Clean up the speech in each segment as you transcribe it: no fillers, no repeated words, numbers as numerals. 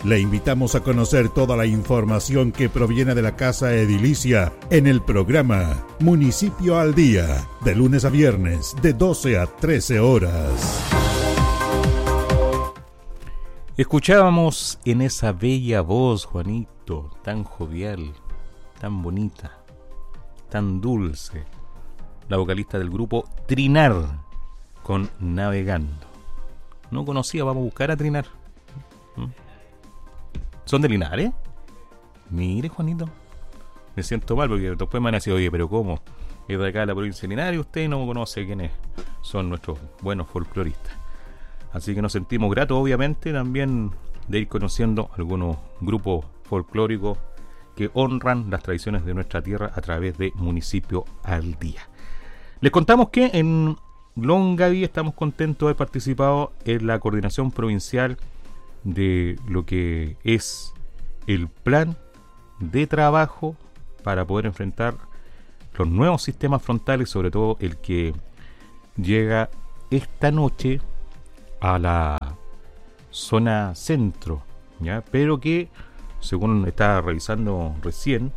Le invitamos a conocer toda la información que proviene de la Casa Edilicia en el programa Municipio al Día, de lunes a viernes, de 12 a 13 horas. Escuchábamos en esa bella voz, Juanito, tan jovial, tan bonita, tan dulce, la vocalista del grupo Trinar, con Navegando. No conocía, vamos a buscar a Trinar. ¿Son de Linares? Mire, Juanito, me siento mal porque después me han dicho, oye, pero ¿cómo? Es de acá de la provincia de Linares, usted no conoce quién es. Son nuestros buenos folcloristas. Así que nos sentimos gratos, obviamente, también de ir conociendo algunos grupos folclóricos que honran las tradiciones de nuestra tierra a través de Municipio al Día. Les contamos que en Longaví estamos contentos de haber participado en la coordinación provincial de lo que es el plan de trabajo para poder enfrentar los nuevos sistemas frontales, sobre todo el que llega esta noche a la zona centro, ¿ya? Pero que, según estaba revisando recién,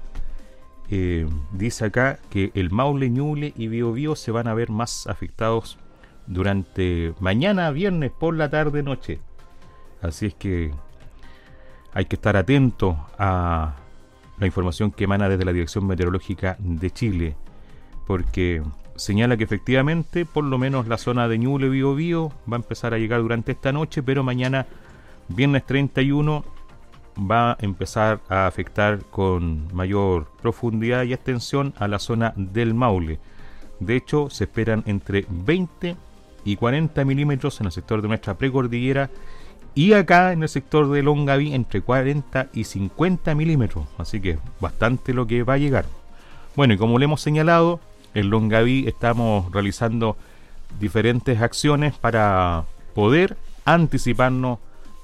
dice acá que el Maule, Ñuble y Biobío se van a ver más afectados durante mañana viernes por la tarde-noche. Así es que hay que estar atento a la información que emana desde la Dirección Meteorológica de Chile, porque señala que efectivamente por lo menos la zona de Ñuble, Biobío va a empezar a llegar durante esta noche, pero mañana viernes 31 va a empezar a afectar con mayor profundidad y extensión a la zona del Maule. De hecho, se esperan entre 20 y 40 milímetros en el sector de nuestra precordillera, y acá en el sector de Longaví entre 40 y 50 milímetros. Así que bastante lo que va a llegar. Bueno, y como le hemos señalado, en Longaví estamos realizando diferentes acciones para poder anticiparnos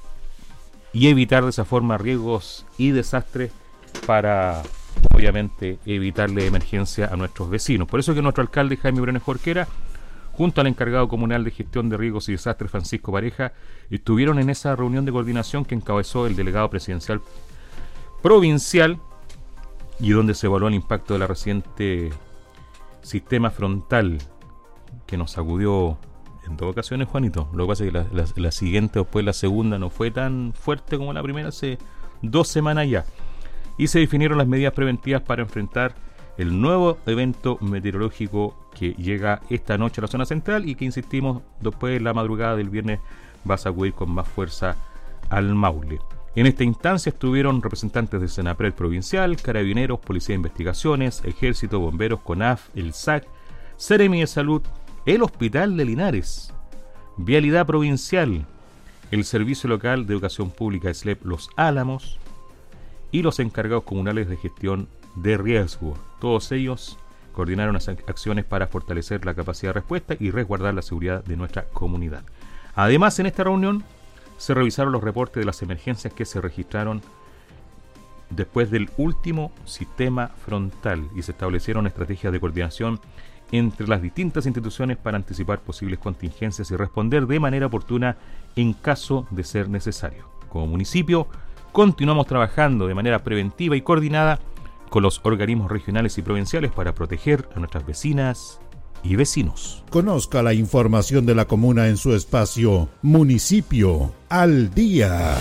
y evitar de esa forma riesgos y desastres, para obviamente evitarle emergencia a nuestros vecinos. Por eso que nuestro alcalde Jaime Briones Jorquera, junto al encargado comunal de gestión de riesgos y desastres Francisco Pareja, estuvieron en esa reunión de coordinación que encabezó el delegado presidencial provincial y donde se evaluó el impacto de la reciente sistema frontal que nos sacudió en dos ocasiones, Juanito. Lo que pasa es que la siguiente, después la segunda, no fue tan fuerte como la primera, hace 2 semanas ya. Y se definieron las medidas preventivas para enfrentar el nuevo evento meteorológico que llega esta noche a la zona central y que, insistimos, después de la madrugada del viernes va a sacudir con más fuerza al Maule. En esta instancia estuvieron representantes del Senapred provincial, Carabineros, Policía de Investigaciones, Ejército, Bomberos, CONAF, el SAC, Seremi de Salud, el Hospital de Linares, Vialidad Provincial, el Servicio Local de Educación Pública SLEP Los Álamos y los encargados comunales de gestión de riesgo. Todos ellos coordinaron las acciones para fortalecer la capacidad de respuesta y resguardar la seguridad de nuestra comunidad. Además, en esta reunión se revisaron los reportes de las emergencias que se registraron después del último sistema frontal y se establecieron estrategias de coordinación entre las distintas instituciones para anticipar posibles contingencias y responder de manera oportuna en caso de ser necesario. Como municipio, continuamos trabajando de manera preventiva y coordinada con los organismos regionales y provinciales para proteger a nuestras vecinas y vecinos. Conozca la información de la comuna en su espacio Municipio al Día.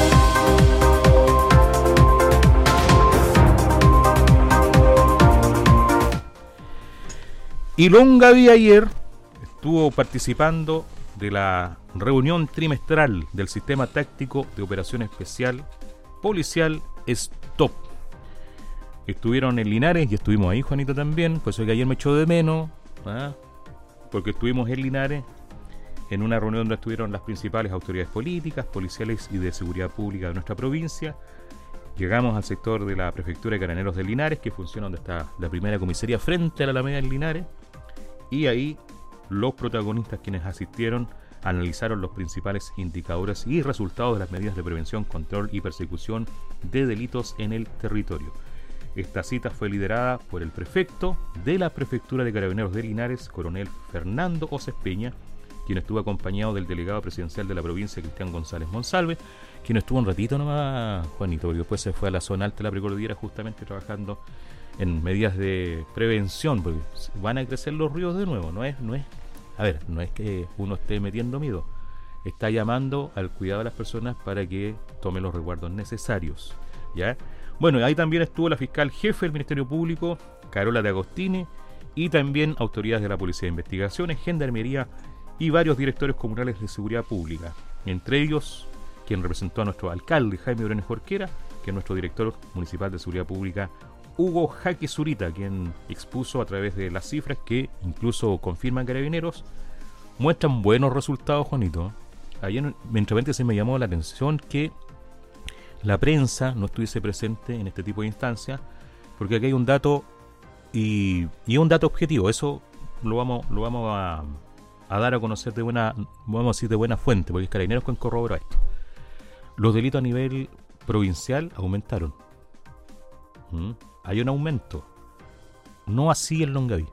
Y Longaví ayer estuvo participando de la reunión trimestral del Sistema Táctico de Operación Especial Policial STOP. Estuvieron en Linares y estuvimos ahí, Juanito, también. Por eso que ayer me echó de menos, porque estuvimos en Linares en una reunión donde estuvieron las principales autoridades políticas, policiales y de seguridad pública de nuestra provincia. Llegamos al sector de la Prefectura de Carabineros de Linares, que funciona donde está la primera comisaría frente a la Alameda en Linares, y ahí los protagonistas, quienes asistieron, analizaron los principales indicadores y resultados de las medidas de prevención, control y persecución de delitos en el territorio. Esta cita fue liderada por el prefecto de la Prefectura de Carabineros de Linares, coronel Fernando Oces Peña, quien estuvo acompañado del delegado presidencial de la provincia, Cristian González Monsalve, quien estuvo un ratito nomás, Juanito, porque después se fue a la zona alta de la precordillera justamente trabajando en medidas de prevención, porque van a crecer los ríos de nuevo. No es que uno esté metiendo miedo, está llamando al cuidado de las personas para que tomen los resguardos necesarios, ¿ya? Bueno, ahí también estuvo la fiscal jefe del Ministerio Público, Carola de Agostini, y también autoridades de la Policía de Investigaciones, Gendarmería y varios directores comunales de seguridad pública, entre ellos quien representó a nuestro alcalde Jaime Briones Jorquera, que es nuestro director municipal de seguridad pública Hugo Jaque Zurita, quien expuso a través de las cifras que incluso confirman Carabineros, muestran buenos resultados, Juanito. Ayer, entre se me llamó la atención que la prensa no estuviese presente en este tipo de instancias, porque aquí hay un dato y un dato objetivo. Eso lo vamos a dar a conocer de buena fuente, porque es Carabineros quien corrobora esto. Los delitos a nivel provincial aumentaron. Hay un aumento, no así en Longaví.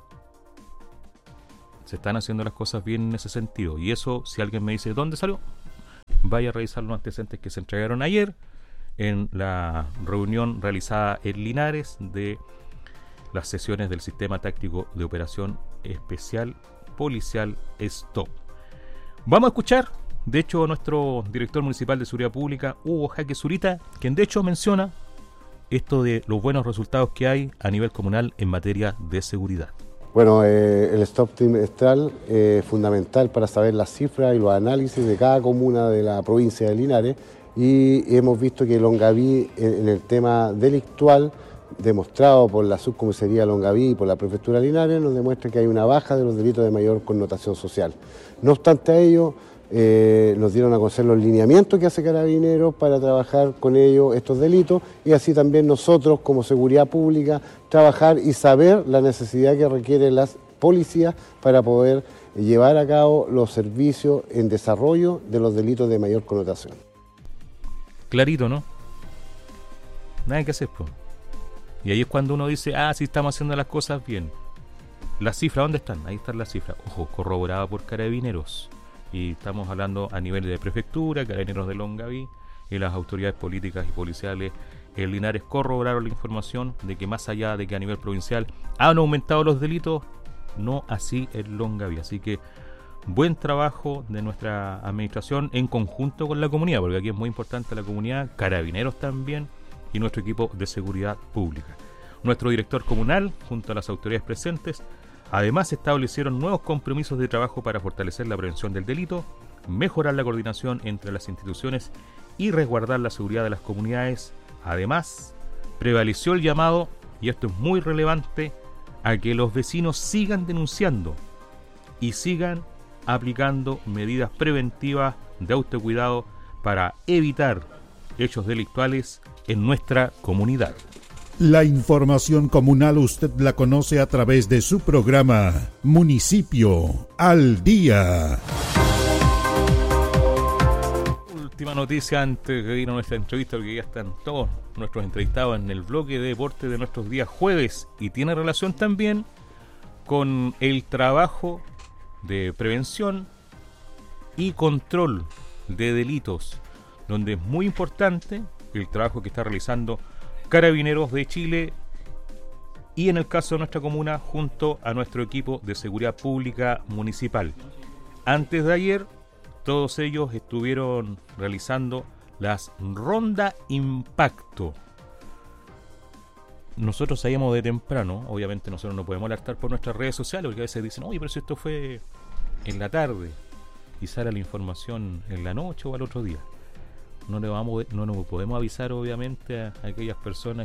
Se están haciendo las cosas bien en ese sentido, y eso, si alguien me dice ¿dónde salió?, vaya a revisar los antecedentes que se entregaron ayer en la reunión realizada en Linares de las sesiones del Sistema Táctico de Operación Especial Policial STOP. Vamos a escuchar, de hecho, a nuestro director municipal de seguridad pública, Hugo Jaque Zurita, quien de hecho menciona esto de los buenos resultados que hay a nivel comunal en materia de seguridad. Bueno, el stop trimestral es fundamental para saber las cifras y los análisis de cada comuna de la provincia de Linares, y hemos visto que Longaví, en el tema delictual, demostrado por la subcomisaría Longaví y por la prefectura de Linares, nos demuestra que hay una baja de los delitos de mayor connotación social. No obstante a ello, nos dieron a conocer los lineamientos que hace Carabineros para trabajar con ellos estos delitos, y así también nosotros como seguridad pública trabajar y saber la necesidad que requieren las policías para poder llevar a cabo los servicios en desarrollo de los delitos de mayor connotación. Clarito, ¿no? Nada que hacer, pues. Y ahí es cuando uno dice, sí estamos haciendo las cosas bien. Las cifras, ¿dónde están? Ahí están las cifras. Ojo, corroborada por Carabineros. Y estamos hablando a nivel de prefectura, Carabineros de Longaví y las autoridades políticas y policiales en Linares corroboraron la información de que más allá de que a nivel provincial han aumentado los delitos, no así en Longaví. Así que buen trabajo de nuestra administración en conjunto con la comunidad, porque aquí es muy importante la comunidad, Carabineros también y nuestro equipo de seguridad pública. Nuestro director comunal, junto a las autoridades presentes, además establecieron nuevos compromisos de trabajo para fortalecer la prevención del delito, mejorar la coordinación entre las instituciones y resguardar la seguridad de las comunidades. Además, prevaleció el llamado, y esto es muy relevante, a que los vecinos sigan denunciando y sigan aplicando medidas preventivas de autocuidado para evitar hechos delictuales en nuestra comunidad. La información comunal usted la conoce a través de su programa Municipio al Día. Última noticia antes de ir a nuestra entrevista, porque ya están todos nuestros entrevistados en el bloque de deporte de nuestros días jueves, y tiene relación también con el trabajo de prevención y control de delitos, donde es muy importante el trabajo que está realizando Carabineros de Chile y, en el caso de nuestra comuna, junto a nuestro equipo de seguridad pública municipal. Antes de ayer, todos ellos estuvieron realizando las Ronda Impacto. Nosotros sabíamos de temprano, obviamente nosotros no podemos alertar por nuestras redes sociales, porque a veces dicen, oye, pero si esto fue en la tarde y sale la información en la noche o al otro día. No nos podemos avisar, obviamente, a aquellas personas